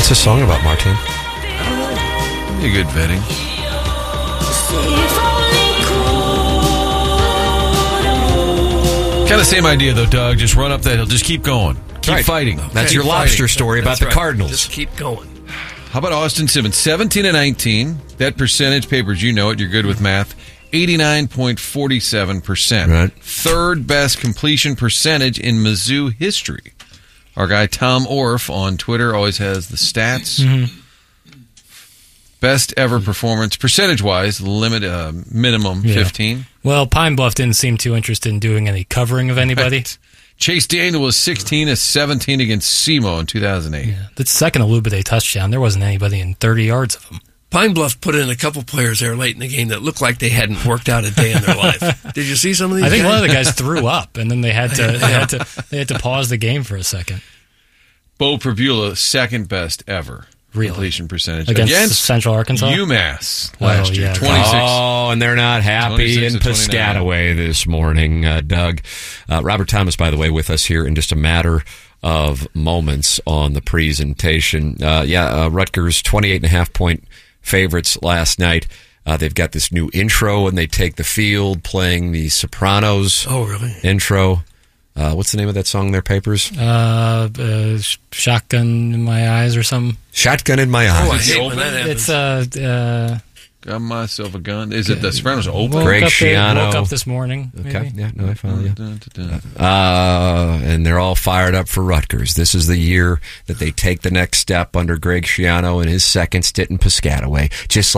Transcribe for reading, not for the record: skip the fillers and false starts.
What's this song about, Martin? Pretty good betting. Kind of same idea, though, Doug. Just run up that hill. Just keep going. Keep fighting. That's your lobster story about the Cardinals. Just keep going. How about Austin Simmons? 17-19. That percentage, Papers, you know it. You're good with math. 89.47%. Right. Third best completion percentage in Mizzou history. Our guy Tom Orff on Twitter always has the stats. Mm-hmm. Best ever performance, percentage-wise, minimum 15. Well, Pine Bluff didn't seem too interested in doing any covering of anybody. Right. Chase Daniel was 16-17 against SEMO in 2008. Yeah. The second Alubade touchdown, there wasn't anybody in 30 yards of him. Pine Bluff put in a couple players there late in the game that looked like they hadn't worked out a day in their life. Did you see some of these? I think guys? one of the guys threw up, and then they had to pause the game for a second. Bo Prabula, second best ever. Really? Completion percentage Against Central Arkansas? UMass last year. Yeah. 26. Oh, and they're not happy in 26 to 29. Piscataway this morning, Doug. Robert Thomas, by the way, with us here in just a matter of moments on the presentation. Rutgers 28.5-point favorites last night. They've got this new intro, and they take the field playing the Sopranos. Oh, really? Intro. What's the name of that song there, Papers? Shotgun in My Eyes or something. Shotgun in My Eyes. Oh, I hate when that happens. It's Got myself a gun. Is it the Sopranos open? Greg Schiano. Woke up this morning. Okay, Maybe. yeah, no, I follow you. And they're all fired up for Rutgers. This is the year that they take the next step under Greg Schiano in his second stint in Piscataway. Just